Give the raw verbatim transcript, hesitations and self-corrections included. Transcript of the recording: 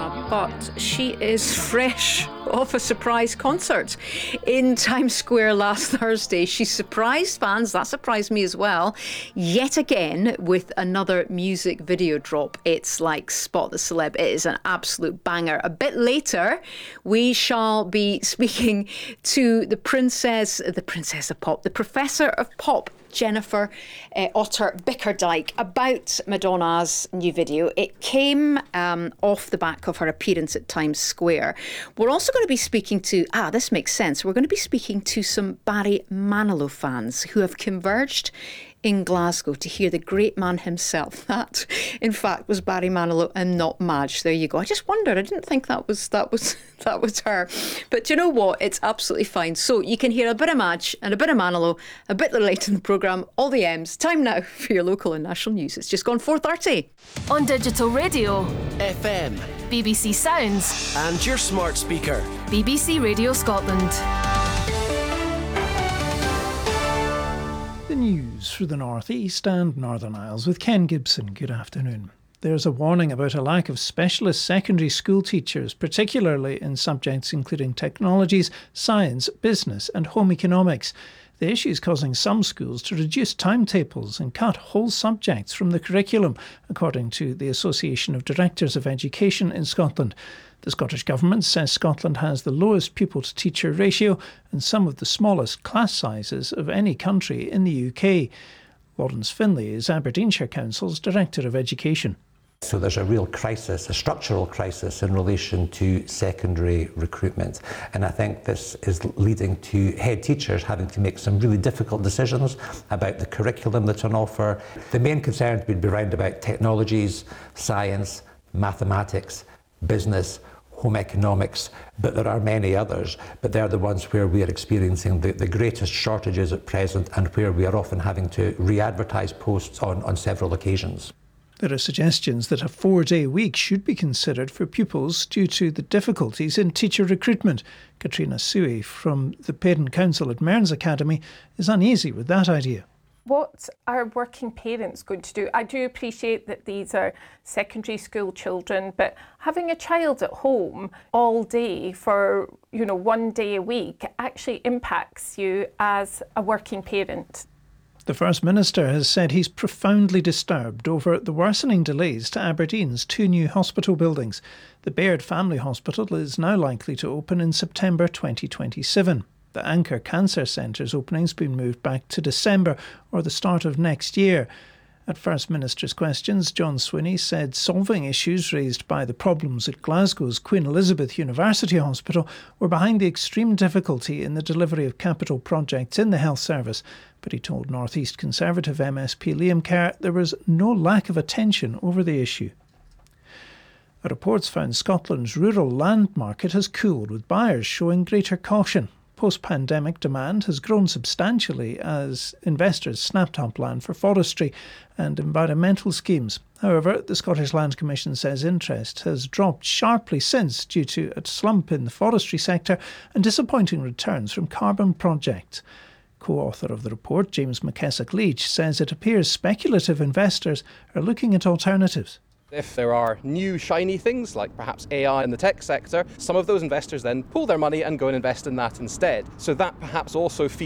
Madonna, but she is fresh off a surprise concert in Times Square last Thursday. She surprised fans, that surprised me as well, yet again with another music video drop. It's like Spot the Celeb. It is an absolute banger. A bit later, we shall be speaking to the princess, the princess of pop, the professor of pop, Jennifer uh, Otter Bickerdike, about Madonna's new video. It came um, off the back of her appearance at Times Square. We're also going to be speaking to, ah, this makes sense, we're going to be speaking to some Barry Manilow fans who have converged in Glasgow to hear the great man himself. That, in fact, was Barry Manilow and not Madge. There you go. I just wondered. I didn't think that was that was that was her. But do you know what? It's absolutely fine. So you can hear a bit of Madge and a bit of Manilow a bit later in the programme. All the M's. Time now for your local and national news. It's just gone four thirty. On digital radio, F M, B B C Sounds, and your smart speaker, B B C Radio Scotland. The news for the North East and Northern Isles with Ken Gibson. Good afternoon. There's a warning about a lack of specialist secondary school teachers, particularly in subjects including technologies, science, business and home economics. The issue is causing some schools to reduce timetables and cut whole subjects from the curriculum, according to the Association of Directors of Education in Scotland. The Scottish Government says Scotland has the lowest pupil-to-teacher ratio and some of the smallest class sizes of any country in the U K. Lawrence Finlay is Aberdeenshire Council's Director of Education. So there's a real crisis, a structural crisis in relation to secondary recruitment. And I think this is leading to head teachers having to make some really difficult decisions about the curriculum that's on offer. The main concerns would be around about technologies, science, mathematics, business, home economics, but there are many others, but they're the ones where we are experiencing the, the greatest shortages at present and where we are often having to re-advertise posts on, on several occasions. There are suggestions that a four-day week should be considered for pupils due to the difficulties in teacher recruitment. Katrina Suey from the Parent Council at Mearns Academy is uneasy with that idea. What are working parents going to do? I do appreciate that these are secondary school children, but having a child at home all day for, you know, one day a week actually impacts you as a working parent. The First Minister has said he's profoundly disturbed over the worsening delays to Aberdeen's two new hospital buildings. The Baird Family Hospital is now likely to open in September twenty twenty-seven. The Anchor Cancer Centre's opening's been moved back to December or the start of next year. At First Minister's questions, John Swinney said solving issues raised by the problems at Glasgow's Queen Elizabeth University Hospital were behind the extreme difficulty in the delivery of capital projects in the health service. But he told North East Conservative M S P Liam Kerr there was no lack of attention over the issue. A report's found Scotland's rural land market has cooled, with buyers showing greater caution. Post-pandemic demand has grown substantially as investors snapped up land for forestry and environmental schemes. However, the Scottish Land Commission says interest has dropped sharply since due to a slump in the forestry sector and disappointing returns from carbon projects. Co-author of the report, James McKessock-Leach, says it appears speculative investors are looking at alternatives. If there are new shiny things like perhaps A I in the tech sector, some of those investors then pull their money and go and invest in that instead. So that perhaps also feeds